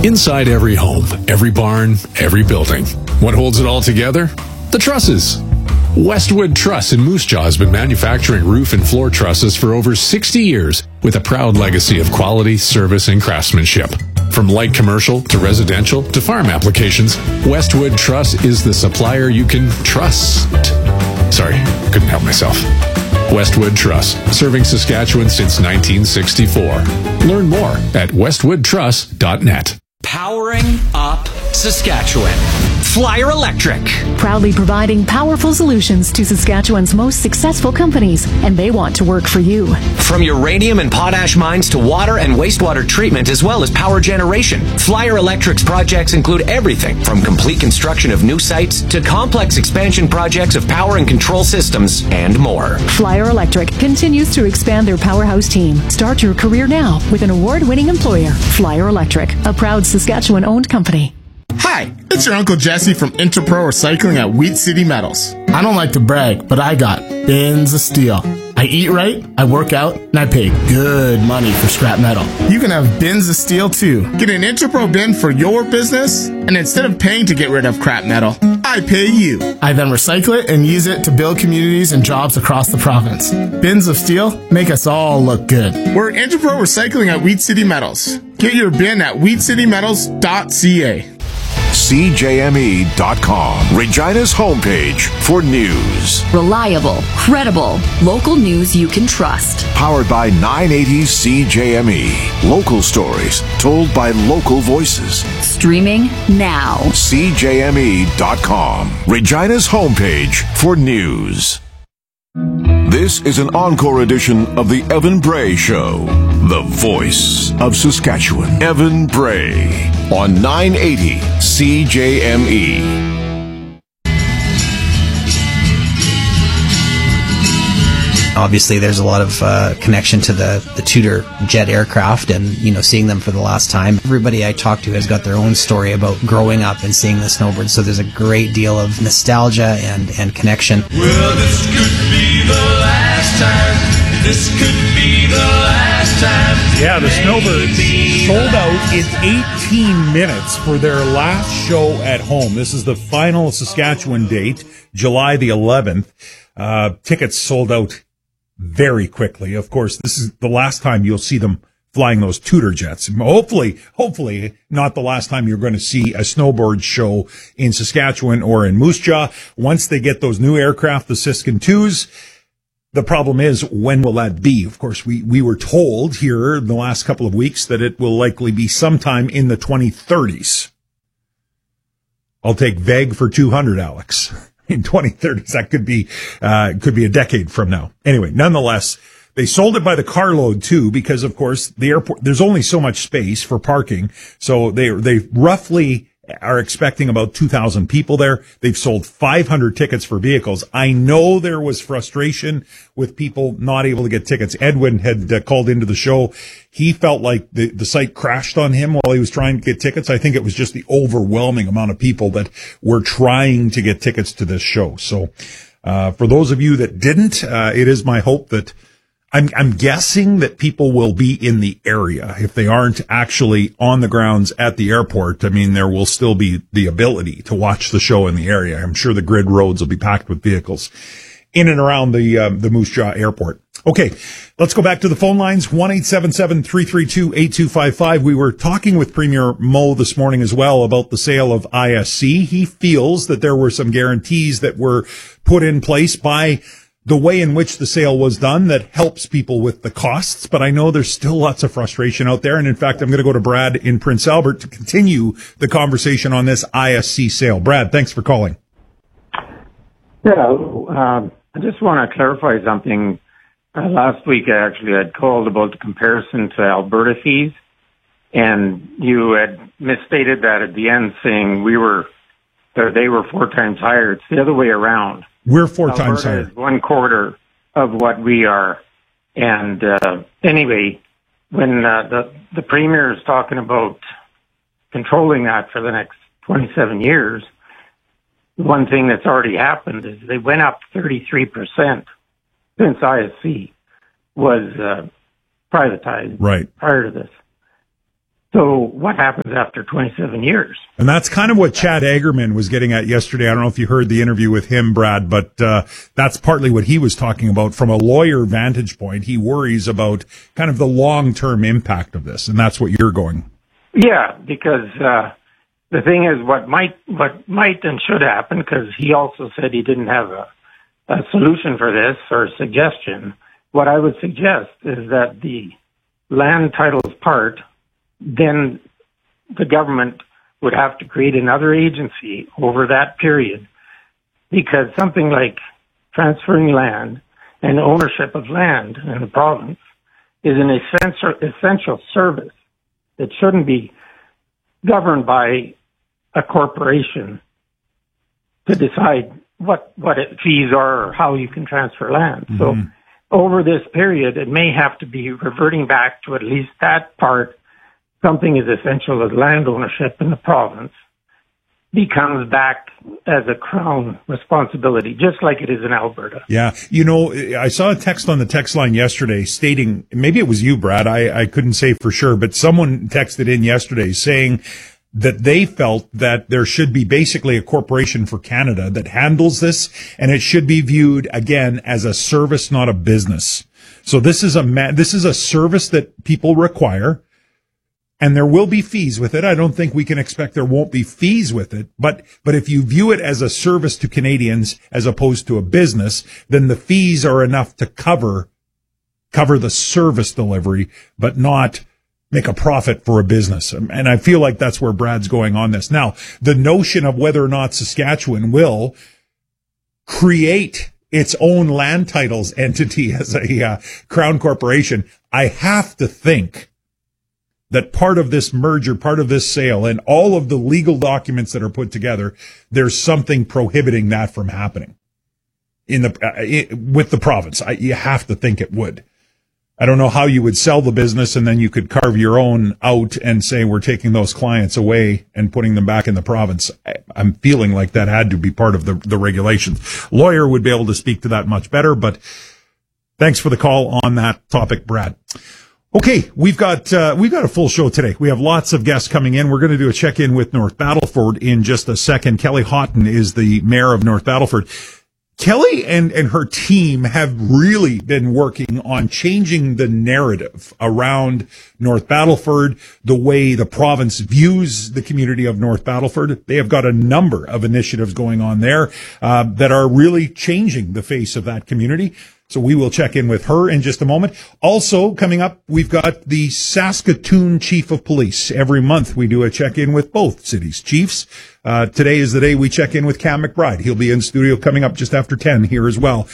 Inside every home, every barn, every building. What holds it all together? The trusses. Westwood Truss in Moose Jaw has been manufacturing roof and floor trusses for over 60 years with a proud legacy of quality, service, and craftsmanship. From light commercial to residential to farm applications, Westwood Truss is the supplier you can trust. Sorry, couldn't help myself. Westwood Truss, serving Saskatchewan since 1964. Learn more at westwoodtruss.net. Powering up Saskatchewan. Flyer Electric. Proudly providing powerful solutions to Saskatchewan's most successful companies, and they want to work for you. From uranium and potash mines to water and wastewater treatment, as well as power generation, Flyer Electric's projects include everything from complete construction of new sites to complex expansion projects of power and control systems and more. Flyer Electric continues to expand their powerhouse team. Start your career now with an award-winning employer, Flyer Electric, a proud Saskatchewan-owned company. Hi, it's your Uncle Jesse from Interpro Recycling at Wheat City Metals. I don't like to brag, but I got bins of steel. I eat right, I work out, and I pay good money for scrap metal. You can have bins of steel too. Get an Interpro bin for your business, and instead of paying to get rid of crap metal, I pay you. I then recycle it and use it to build communities and jobs across the province. Bins of steel make us all look good. We're Interpro Recycling at Wheat City Metals. Get your bin at wheatcitymetals.ca. CJME.com, Regina's homepage for news. Reliable, credible, local news you can trust. Powered by 980 CJME. Local stories told by local voices. Streaming now. CJME.com, Regina's homepage for news. This is an encore edition of the Evan Bray Show, the voice of Saskatchewan. Evan Bray on 980 CJME. Obviously, there's a lot of connection to the Tudor jet aircraft and, seeing them for the last time. Everybody I talk to has got their own story about growing up and seeing the snowbirds, so there's a great deal of nostalgia and connection. Well, this could be the last time. This could be the last time. Yeah, the Snowbirds sold out in 18 minutes for their last show at home. This is the final Saskatchewan date, July the 11th. Tickets sold out very quickly. Of course, this is the last time you'll see them flying those Tudor jets. Hopefully not the last time you're going to see a snowboard show in Saskatchewan or in Moose Jaw. Once they get those new aircraft, the Siskin 2s, the problem is, when will that be? Of course, we were told here in the last couple of weeks that it will likely be sometime in the 2030s. I'll take VEG for 200, Alex. In 2030s, that could be a decade from now. Anyway, nonetheless, they sold it by the carload too, because of course the airport, there's only so much space for parking. So they roughly are expecting about 2,000 people there. They've sold 500 tickets for vehicles. I know there was frustration with people not able to get tickets. Edwin had called into the show. He felt like the site crashed on him while he was trying to get tickets. I think it was just the overwhelming amount of people that were trying to get tickets to this show. So, for those of you that didn't, it is my hope that I'm guessing that people will be in the area. If they aren't actually on the grounds at the airport, I mean, there will still be the ability to watch the show in the area. I'm sure the grid roads will be packed with vehicles in and around the Moose Jaw Airport. Okay, let's go back to the phone lines, 1-877-332-8255. We were talking with Premier Moe this morning as well about the sale of ISC. He feels that there were some guarantees that were put in place by the way in which the sale was done that helps people with the costs, but I know there's still lots of frustration out there. And in fact, I'm going to go to Brad in Prince Albert to continue the conversation on this ISC sale. Brad, thanks for calling. Yeah, I just want to clarify something. Last week, I actually had called about the comparison to Alberta fees, and you had misstated that at the end, saying they were 4 times higher. It's the other way around. We're 4 times higher. Is 1/4 of what we are. And anyway, when the Premier is talking about controlling that for the next 27 years, one thing that's already happened is they went up 33% since ISC was privatized right prior to this. So what happens after 27 years? And that's kind of what Chad Agerman was getting at yesterday. I don't know if you heard the interview with him, Brad, but that's partly what he was talking about. From a lawyer vantage point, he worries about kind of the long-term impact of this, and that's what you're going. Yeah, because the thing is, what might and should happen, because he also said he didn't have a solution for this or a suggestion. What I would suggest is that the land titles part, then the government would have to create another agency over that period, because something like transferring land and ownership of land in the province is an essential service that shouldn't be governed by a corporation to decide what fees are or how you can transfer land. Mm-hmm. So over this period, it may have to be reverting back to at least that part. Something as essential as land ownership in the province becomes back as a Crown responsibility, just like it is in Alberta. Yeah. You know, I saw a text on the text line yesterday stating, maybe it was you, Brad, I couldn't say for sure, but someone texted in yesterday saying that they felt that there should be basically a corporation for Canada that handles this, and it should be viewed, again, as a service, not a business. So this is a service that people require. And there will be fees with it. I don't think we can expect there won't be fees with it. But if you view it as a service to Canadians as opposed to a business, then the fees are enough to cover the service delivery, but not make a profit for a business. And I feel like that's where Brad's going on this. Now, the notion of whether or not Saskatchewan will create its own land titles entity as a Crown corporation, I have to think that part of this merger, part of this sale, and all of the legal documents that are put together, there's something prohibiting that from happening with the province. You have to think it would. I don't know how you would sell the business and then you could carve your own out and say we're taking those clients away and putting them back in the province. I'm feeling like that had to be part of the regulations. Lawyer would be able to speak to that much better, but thanks for the call on that topic, Brad. Okay, we've got a full show today. We have lots of guests coming in. We're going to do a check-in with North Battleford in just a second. Kelly Houghton is the mayor of North Battleford. Kelly and her team have really been working on changing the narrative around North Battleford, the way the province views the community of North Battleford. They have got a number of initiatives going on there that are really changing the face of that community. So we will check in with her in just a moment. Also, coming up, we've got the Saskatoon Chief of Police. Every month we do a check-in with both cities' chiefs. Today is the day we check in with Cam McBride. He'll be in studio coming up just after 10 here as well.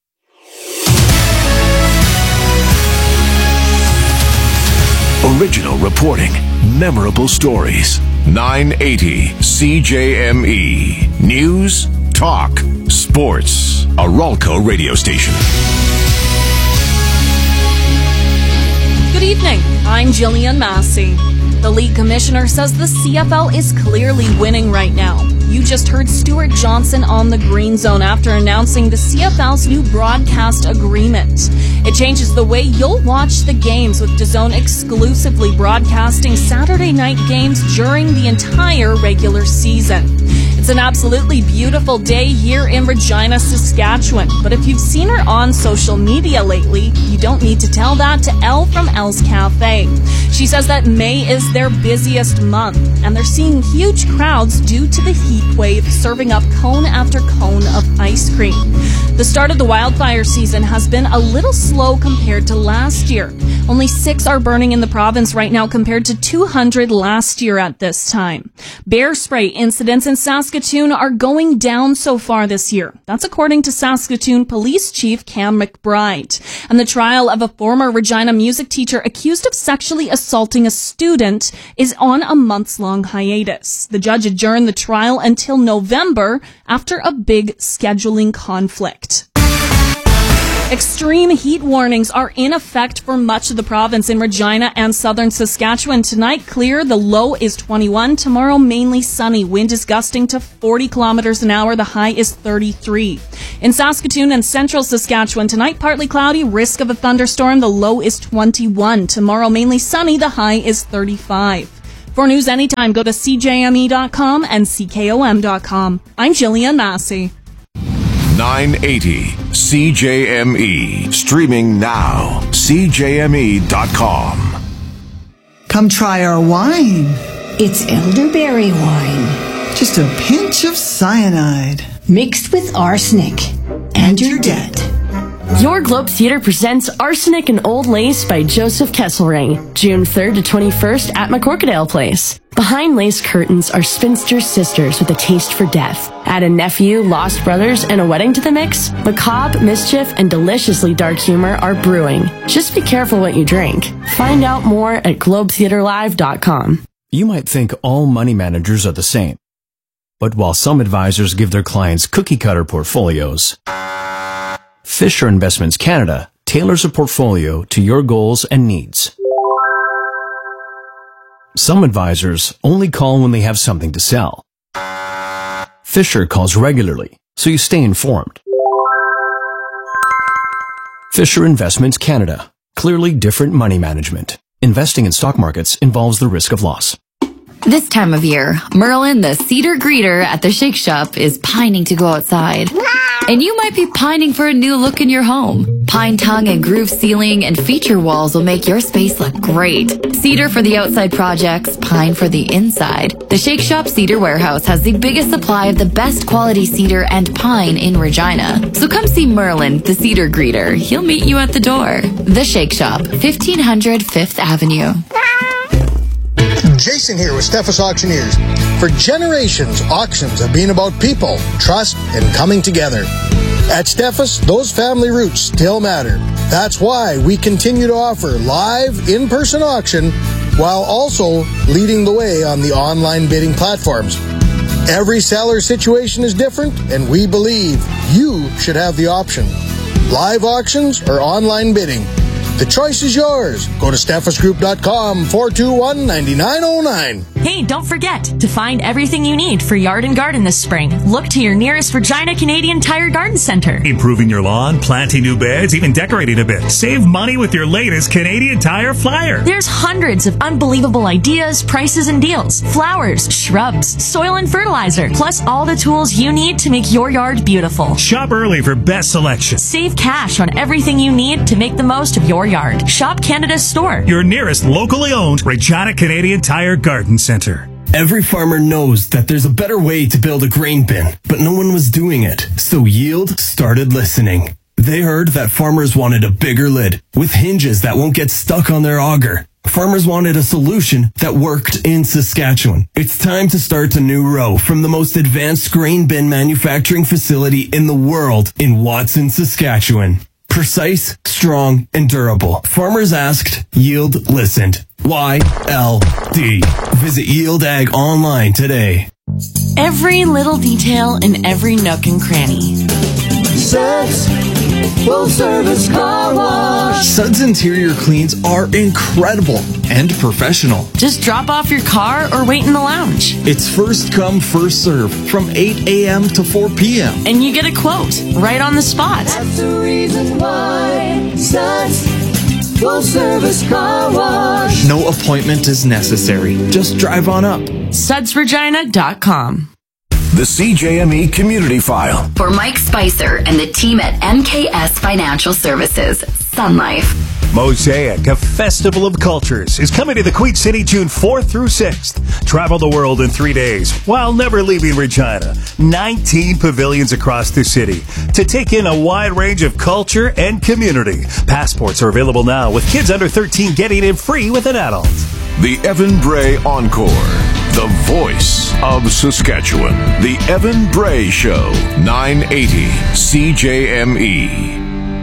Original reporting, memorable stories. 980 CJME. News, talk, sports. A Ralco radio station. Good evening. I'm Jillian Massey. The league commissioner says the CFL is clearly winning right now. You just heard Stuart Johnson on the Green Zone after announcing the CFL's new broadcast agreement. It changes the way you'll watch the games, with DAZN exclusively broadcasting Saturday night games during the entire regular season. It's an absolutely beautiful day here in Regina, Saskatchewan. But if you've seen her on social media lately, you don't need to tell that to Elle from Elle's Cafe. She says that May is their busiest month, and they're seeing huge crowds due to the heat wave, serving up cone after cone of ice cream. The start of the wildfire season has been a little slow compared to last year. Only 6 are burning in the province right now compared to 200 last year at this time. Bear spray incidents in Saskatoon are going down so far this year. That's according to Saskatoon Police Chief Cam McBride. And the trial of a former Regina music teacher accused of sexually assaulting a student is on a months-long hiatus. The judge adjourned the trial until November after a big scheduling conflict. Extreme heat warnings are in effect for much of the province in Regina and southern Saskatchewan. Tonight, clear. The low is 21. Tomorrow, mainly sunny. Wind is gusting to 40 kilometers an hour. The high is 33. In Saskatoon and central Saskatchewan, tonight, partly cloudy. Risk of a thunderstorm. The low is 21. Tomorrow, mainly sunny. The high is 35. For news anytime, go to CJME.com and CKOM.com. I'm Jillian Massey. 980 CJME. Streaming now. CJME.com. Come try our wine. It's elderberry wine. Just a pinch of cyanide. Mixed with arsenic. And you're dead. Your Globe Theater presents Arsenic and Old Lace by Joseph Kesselring, June 3rd to 21st at McCorkadale Place. Behind lace curtains are spinster sisters with a taste for death. Add a nephew, lost brothers, and a wedding to the mix. Macabre, mischief, and deliciously dark humor are brewing. Just be careful what you drink. Find out more at globetheaterlive.com. You might think all money managers are the same. But while some advisors give their clients cookie-cutter portfolios, Fisher Investments Canada tailors a portfolio to your goals and needs. Some advisors only call when they have something to sell. Fisher calls regularly, so you stay informed. Fisher Investments Canada. Clearly different money management. Investing in stock markets involves the risk of loss. This time of year, Merlin, the cedar greeter at the Shake Shop, is pining to go outside. And you might be pining for a new look in your home. Pine tongue and groove ceiling and feature walls will make your space look great. Cedar for the outside projects, pine for the inside. The Shake Shop Cedar Warehouse has the biggest supply of the best quality cedar and pine in Regina. So come see Merlin, the cedar greeter. He'll meet you at the door. The Shake Shop, 1500 5th Avenue. Jason here with Steffes Auctioneers. For generations, auctions have been about people, trust, and coming together. At Steffes, those family roots still matter. That's why we continue to offer live, in-person auction while also leading the way on the online bidding platforms. Every seller situation is different, and we believe you should have the option. Live auctions or online bidding. The choice is yours. Go to steffesgroup.com 421-9909. Hey, don't forget to find everything you need for yard and garden this spring. Look to your nearest Regina Canadian Tire Garden Center. Improving your lawn, planting new beds, even decorating a bit. Save money with your latest Canadian Tire flyer. There's hundreds of unbelievable ideas, prices, and deals. Flowers, shrubs, soil and fertilizer, plus all the tools you need to make your yard beautiful. Shop early for best selection. Save cash on everything you need to make the most of your yard. Shop Canada's store. Your nearest locally owned Regina Canadian Tire Garden Center. Every farmer knows that there's a better way to build a grain bin, but no one was doing it. So Yield started listening. They heard that farmers wanted a bigger lid with hinges that won't get stuck on their auger. Farmers wanted a solution that worked in Saskatchewan. It's time to start a new row from the most advanced grain bin manufacturing facility in the world in Watson, Saskatchewan. Precise, strong, and durable. Farmers asked, Yield listened. YLD. Visit Yield Ag online today. Every little detail in every nook and cranny. Suds Full Service Car Wash. Suds interior cleans are incredible and professional. Just drop off your car or wait in the lounge. It's first come, first serve from 8 a.m. to 4 p.m. And you get a quote right on the spot. That's the reason why Suds Full Service Car Wash. No appointment is necessary. Just drive on up. SudsRegina.com. The CJME Community File. For Mike Spicer and the team at MKS Financial Services, Sun Life. Mosaic, a festival of cultures, is coming to the Queen City June 4th through 6th. Travel the world in 3 days while never leaving Regina. 19 pavilions across the city to take in a wide range of culture and community. Passports are available now, with kids under 13 getting in free with an adult. The Evan Bray Encore. The voice of Saskatchewan. The Evan Bray Show. 980 CJME.